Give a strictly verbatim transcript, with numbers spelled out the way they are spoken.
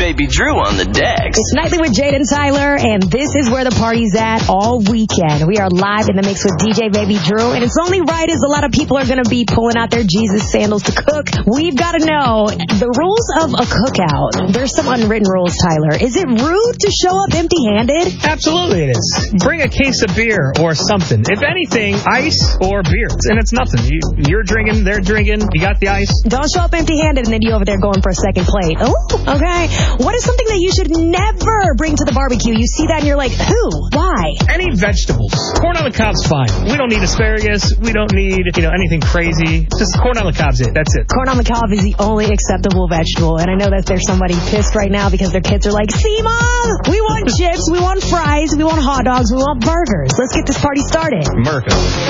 Baby Drew on the decks. It's Nightly with Jade and Tyler, and this is where the party's at all weekend. We are live in the mix with D J Baby Drew, and it's only right as a lot of people are going to be pulling out their Jesus sandals to cook. We've got to know the rules of a cookout. There's some unwritten rules, Tyler. Is it rude to show up empty-handed? Absolutely it is. Bring a case of beer or something. If anything, ice or beer. And it's nothing. You, you're drinking, they're drinking, you got the ice. Don't show up empty-handed and then you over there going for a second plate. Oh, okay. What is something that you should never bring to the barbecue? You see that and you're like, who? Why? Any vegetables. Corn on the cob's fine. We don't need asparagus. We don't need, you know, anything crazy. Just corn on the cob's it. That's it. Corn on the cob is the only acceptable vegetable. And I know that there's somebody pissed right now because their kids are like, see, Mom, we want chips, we want fries, we want hot dogs, we want burgers. Let's get this party started. America.